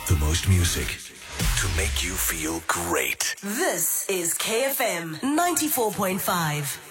The most music to make you feel great. This is KFM 94.5.